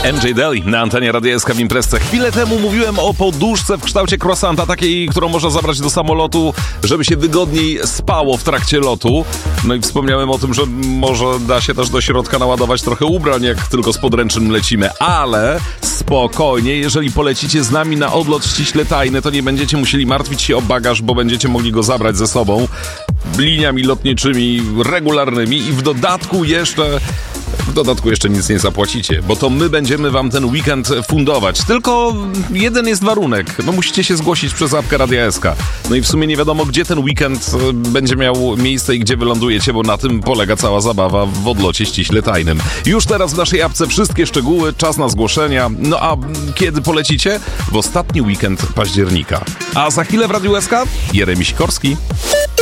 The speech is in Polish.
MJ Daly na antenie Radia SK w imprezce. Chwilę temu mówiłem o poduszce w kształcie croissanta, takiej, którą można zabrać do samolotu, żeby się wygodniej spało w trakcie lotu. No i wspomniałem o tym, że może da się też do środka naładować trochę ubrań, jak tylko z podręcznym lecimy, ale spokojnie, jeżeli polecicie z nami na odlot ściśle tajny, to nie będziecie musieli martwić się o bagaż, bo będziecie mogli go zabrać ze sobą liniami lotniczymi regularnymi i w dodatku jeszcze nic nie zapłacicie, bo to my będziemy wam ten weekend fundować. Tylko jeden jest warunek. No musicie się zgłosić przez apkę Radia SK. No i w sumie nie wiadomo, gdzie ten weekend będzie miał miejsce i gdzie wylądujecie, bo na tym polega cała zabawa w odlocie ściśle tajnym. Już teraz w naszej apce wszystkie szczegóły, czas na zgłoszenia. No a kiedy polecicie? W ostatni weekend października. A za chwilę w Radiu SK Jeremi Sikorski.